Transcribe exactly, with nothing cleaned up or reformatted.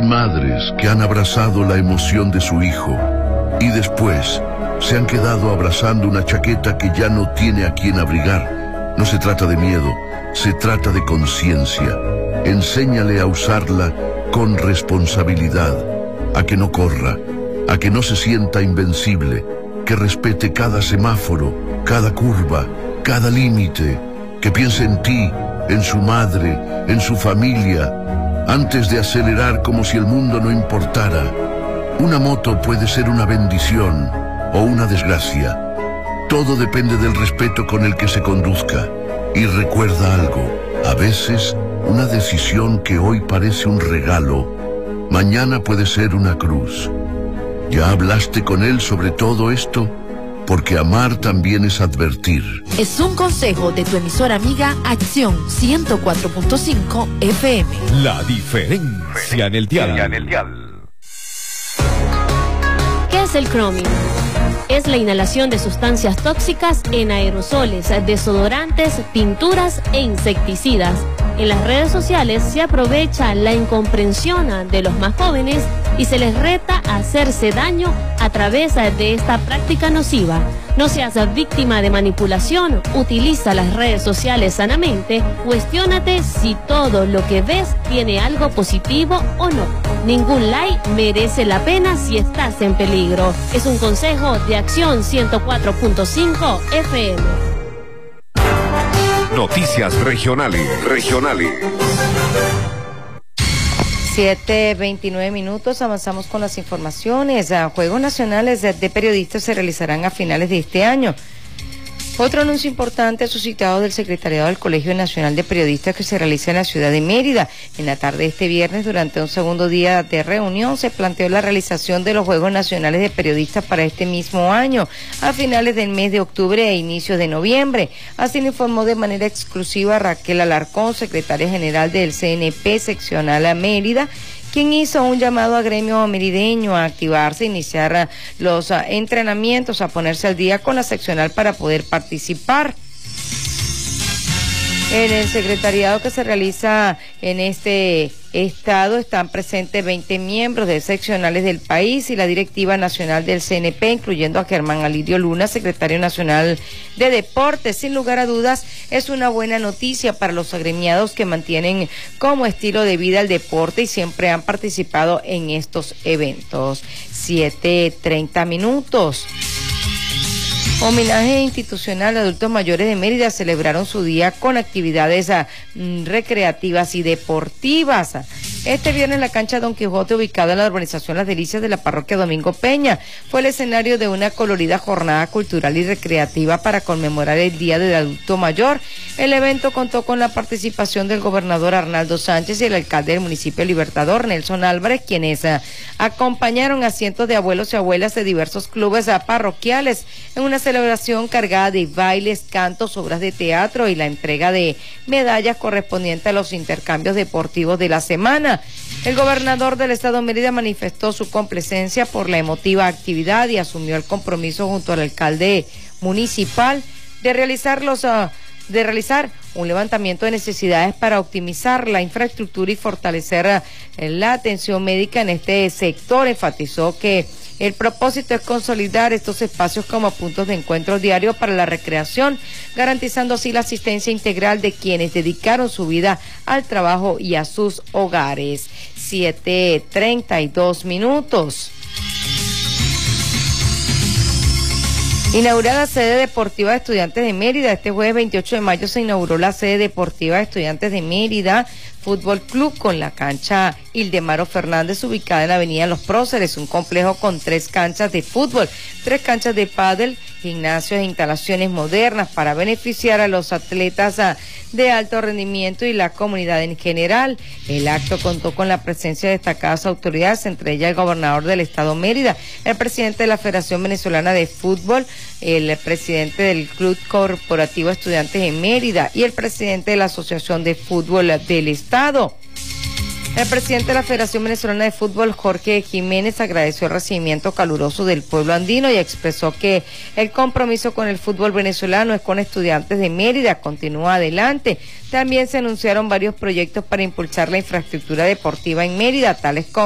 madres que han abrazado la emoción de su hijo y después se han quedado abrazando una chaqueta que ya no tiene a quien abrigar. No se trata de miedo, se trata de conciencia. Enséñale a usarla con responsabilidad, a que no corra, a que no se sienta invencible, que respete cada semáforo, cada curva, cada límite, que piense en ti, en su madre, en su familia, antes de acelerar como si el mundo no importara. Una moto puede ser una bendición o una desgracia. Todo depende del respeto con el que se conduzca. Y recuerda algo, a veces una decisión que hoy parece un regalo, mañana puede ser una cruz. ¿Ya hablaste con él sobre todo esto? Porque amar también es advertir. Es un consejo de tu emisora amiga Acción ciento cuatro punto cinco F M. La diferencia en el dial. En el dial. ¿Qué es el croming? Es la inhalación de sustancias tóxicas en aerosoles, desodorantes, pinturas e insecticidas. En las redes sociales se aprovecha la incomprensión de los más jóvenes y se les reta a hacerse daño a través de esta práctica nociva. No seas víctima de manipulación, utiliza las redes sociales sanamente, cuestiónate si todo lo que ves tiene algo positivo o no. Ningún like merece la pena si estás en peligro. Es un consejo de Acción ciento cuatro punto cinco F M. Noticias regionales, regionales. siete veintinueve minutos, avanzamos con las informaciones. Juegos Nacionales de Periodistas se realizarán a finales de este año. Otro anuncio importante suscitado del Secretariado del Colegio Nacional de Periodistas que se realiza en la ciudad de Mérida. En la tarde de este viernes, durante un segundo día de reunión, se planteó la realización de los Juegos Nacionales de Periodistas para este mismo año, a finales del mes de octubre e inicios de noviembre. Así lo informó de manera exclusiva Raquel Alarcón, secretaria general del C N P seccional a Mérida, quien hizo un llamado a gremio merideño a activarse, a iniciar los uh, entrenamientos, a ponerse al día con la seccional para poder participar. En el secretariado que se realiza en este estado están presentes veinte miembros de seccionales del país y la directiva nacional del C N P, incluyendo a Germán Alirio Luna, secretario nacional de Deportes. Sin lugar a dudas, es una buena noticia para los agremiados que mantienen como estilo de vida el deporte y siempre han participado en estos eventos. siete treinta minutos. Homenaje institucional a adultos mayores de Mérida celebraron su día con actividades uh, recreativas y deportivas. Este viernes la cancha Don Quijote, ubicada en la urbanización Las Delicias de la parroquia Domingo Peña, fue el escenario de una colorida jornada cultural y recreativa para conmemorar el Día del Adulto Mayor. El evento contó con la participación del gobernador Arnaldo Sánchez y el alcalde del municipio Libertador, Nelson Álvarez, quienes uh, acompañaron a cientos de abuelos y abuelas de diversos clubes uh, parroquiales en una celebración cargada de bailes, cantos, obras de teatro y la entrega de medallas correspondientes a los intercambios deportivos de la semana. El gobernador del estado Mérida manifestó su complacencia por la emotiva actividad y asumió el compromiso junto al alcalde municipal de realizar los uh, de realizar un levantamiento de necesidades para optimizar la infraestructura y fortalecer uh, la atención médica en este sector. Enfatizó que el propósito es consolidar estos espacios como puntos de encuentro diario para la recreación, garantizando así la asistencia integral de quienes dedicaron su vida al trabajo y a sus hogares. siete treinta y dos minutos. Inaugurada la sede deportiva de Estudiantes de Mérida. Este jueves veintiocho de mayo se inauguró la sede deportiva de Estudiantes de Mérida Fútbol Club con la cancha Ildemaro Fernández, ubicada en la avenida Los Próceres, un complejo con tres canchas de fútbol, tres canchas de pádel, gimnasios e instalaciones modernas para beneficiar a los atletas de alto rendimiento y la comunidad en general. El acto contó con la presencia de destacadas autoridades, entre ellas el gobernador del estado Mérida, el presidente de la Federación Venezolana de Fútbol, el presidente del Club Corporativo Estudiantes de Mérida y el presidente de la Asociación de Fútbol del Estado. El presidente de la Federación Venezolana de Fútbol, Jorge Jiménez, agradeció el recibimiento caluroso del pueblo andino y expresó que el compromiso con el fútbol venezolano es con Estudiantes de Mérida, continúa adelante. También se anunciaron varios proyectos para impulsar la infraestructura deportiva en Mérida, tales como